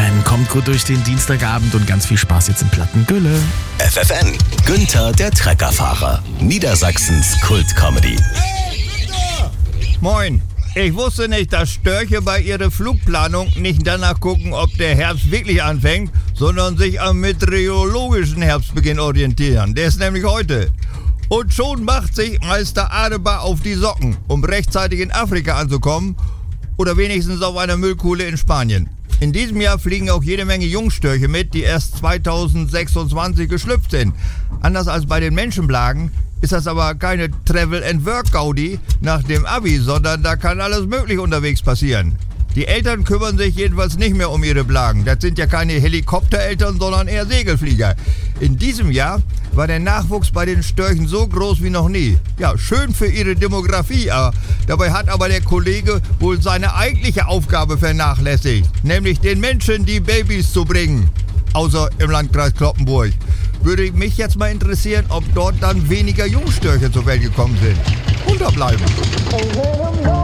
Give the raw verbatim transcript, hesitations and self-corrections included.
N. Kommt gut durch den Dienstagabend und ganz viel Spaß jetzt im Plattengülle. F F N, Günther der Treckerfahrer. Niedersachsens Kult-Comedy. Moin. Ich wusste nicht, dass Störche bei ihrer Flugplanung nicht danach gucken, ob der Herbst wirklich anfängt, sondern sich am meteorologischen Herbstbeginn orientieren. Der ist nämlich heute. Und schon macht sich Meister Adebar auf die Socken, um rechtzeitig in Afrika anzukommen oder wenigstens auf einer Müllkuhle in Spanien. In diesem Jahr fliegen auch jede Menge Jungstörche mit, die erst zweitausendsechsundzwanzig geschlüpft sind. Anders als bei den Menschenplagen ist das aber keine Travel-and-Work-Gaudi nach dem Abi, sondern da kann alles möglich unterwegs passieren. Die Eltern kümmern sich jedenfalls nicht mehr um ihre Plagen. Das sind ja keine Helikoptereltern, sondern eher Segelflieger. In diesem Jahr war der Nachwuchs bei den Störchen so groß wie noch nie. Ja, schön für ihre Demografie. Ja. Dabei hat aber der Kollege wohl seine eigentliche Aufgabe vernachlässigt, nämlich den Menschen die Babys zu bringen. Außer im Landkreis Cloppenburg. Würde mich jetzt mal interessieren, ob dort dann weniger Jungstörche zur Welt gekommen sind. Unterbleiben.